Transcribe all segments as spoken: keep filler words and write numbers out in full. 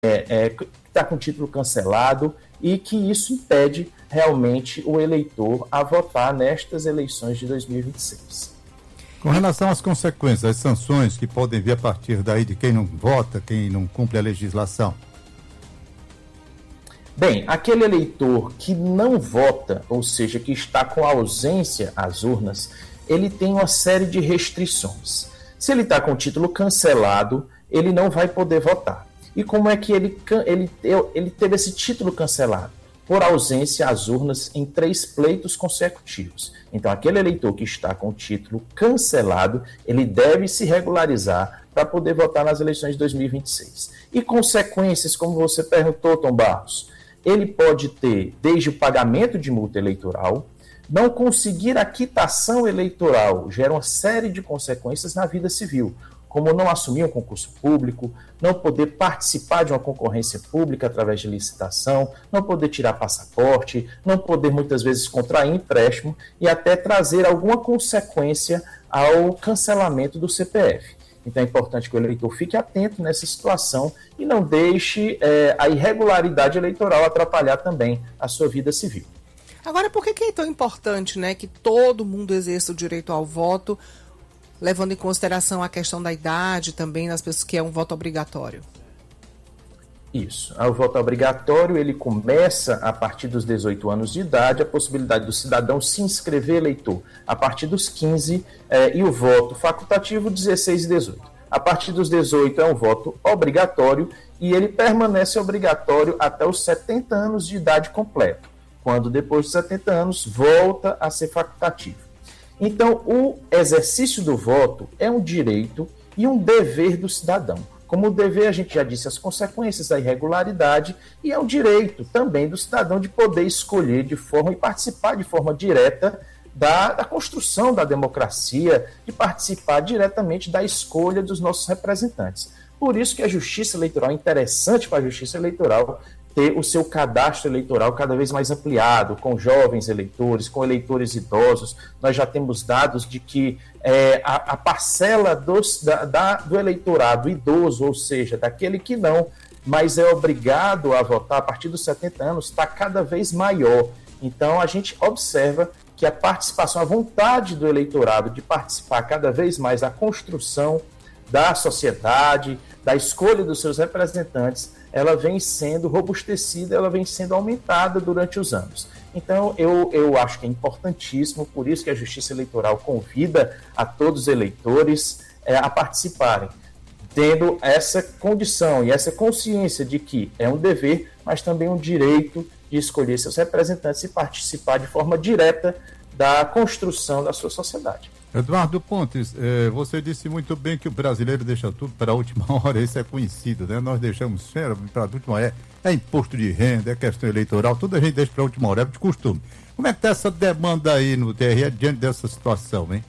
está com título cancelado e que isso impede realmente o eleitor a votar nestas eleições de dois mil e vinte e seis. Com relação às consequências, as sanções que podem vir a partir daí de quem não vota, quem não cumpre a legislação. Bem, aquele eleitor que não vota, ou seja, que está com ausência às urnas, ele tem uma série de restrições. Se ele está com o título cancelado, ele não vai poder votar. E como é que ele, ele, ele teve esse título cancelado? Por ausência às urnas em três pleitos consecutivos. Então, aquele eleitor que está com o título cancelado, ele deve se regularizar para poder votar nas eleições de dois mil e vinte e seis. E consequências, como você perguntou, Tom Barros, ele pode ter desde o pagamento de multa eleitoral, não conseguir a quitação eleitoral, gera uma série de consequências na vida civil, como não assumir um concurso público, não poder participar de uma concorrência pública através de licitação, não poder tirar passaporte, não poder muitas vezes contrair empréstimo e até trazer alguma consequência ao cancelamento do C P F. Então é importante que o eleitor fique atento nessa situação e não deixe é, a irregularidade eleitoral atrapalhar também a sua vida civil. Agora, por que é tão importante, né, que todo mundo exerça o direito ao voto, levando em consideração a questão da idade também das pessoas, que é um voto obrigatório? Isso. O voto obrigatório, ele começa a partir dos dezoito anos de idade, a possibilidade do cidadão se inscrever eleitor a partir dos quinze eh, e o voto facultativo dezesseis e dezoito. A partir dos dezoito é um voto obrigatório e ele permanece obrigatório até os setenta anos de idade completo, quando depois dos setenta anos volta a ser facultativo. Então, o exercício do voto é um direito e um dever do cidadão. Como o dever, a gente já disse as consequências da irregularidade, e é um direito também do cidadão de poder escolher de forma e participar de forma direta da, da construção da democracia, de participar diretamente da escolha dos nossos representantes. Por isso que a justiça eleitoral, é interessante para a justiça eleitoral ter o seu cadastro eleitoral cada vez mais ampliado, com jovens eleitores, com eleitores idosos. Nós já temos dados de que é, a, a parcela dos, da, da, do eleitorado idoso, ou seja, daquele que não, mas é obrigado a votar a partir dos setenta anos, está cada vez maior. Então, a gente observa que a participação, a vontade do eleitorado de participar cada vez mais da construção da sociedade, da escolha dos seus representantes, ela vem sendo robustecida, ela vem sendo aumentada durante os anos. Então, eu, eu acho que é importantíssimo, por isso que a Justiça Eleitoral convida a todos os eleitores é, a participarem, tendo essa condição e essa consciência de que é um dever, mas também um direito de escolher seus representantes e participar de forma direta da construção da sua sociedade. Eduardo Pontes, eh, você disse muito bem que o brasileiro deixa tudo para a última hora, isso é conhecido, né? Nós deixamos para a última hora, é, é imposto de renda, é questão eleitoral, tudo a gente deixa para a última hora, é de costume. Como é que está essa demanda aí no T R E diante dessa situação, hein?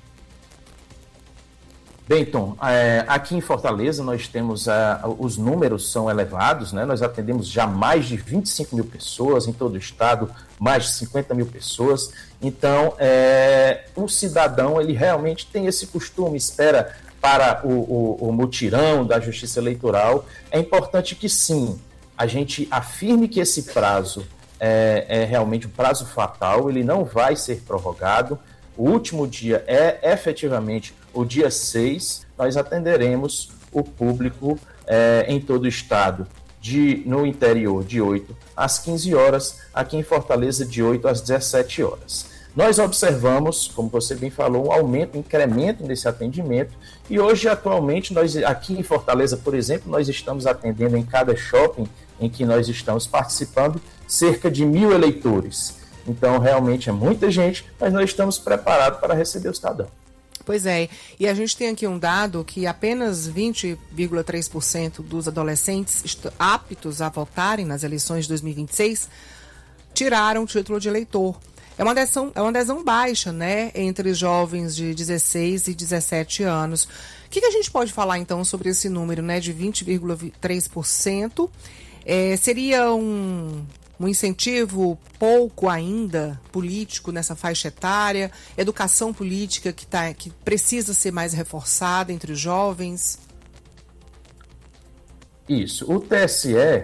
Bem, Tom, é, aqui em Fortaleza nós temos, uh, os números são elevados, né? Nós atendemos já mais de vinte e cinco mil pessoas em todo o estado, mais de cinquenta mil pessoas. Então, é, o cidadão, ele realmente tem esse costume, espera para o, o, o mutirão da Justiça Eleitoral. É importante que sim, a gente afirme que esse prazo é, é realmente um prazo fatal, ele não vai ser prorrogado. O último dia é efetivamente o dia seis, nós atenderemos o público é, em todo o estado, de, no interior de oito às quinze horas, aqui em Fortaleza de oito às dezessete horas. Nós observamos, como você bem falou, um aumento, um incremento nesse atendimento e hoje, atualmente, nós aqui em Fortaleza, por exemplo, nós estamos atendendo em cada shopping em que nós estamos participando cerca de mil eleitores. Então, realmente é muita gente, mas nós estamos preparados para receber o cidadão. Pois é, e a gente tem aqui um dado que apenas vinte vírgula três por cento dos adolescentes aptos a votarem nas eleições de dois mil e vinte e seis tiraram o título de eleitor. É uma adesão, é uma adesão baixa, né, entre jovens de dezesseis e dezessete anos. O que, que a gente pode falar, então, sobre esse número, né, de vinte vírgula três por cento? É, seria um... um incentivo pouco ainda político nessa faixa etária, educação política que, tá, que precisa ser mais reforçada entre os jovens? Isso. O T S E,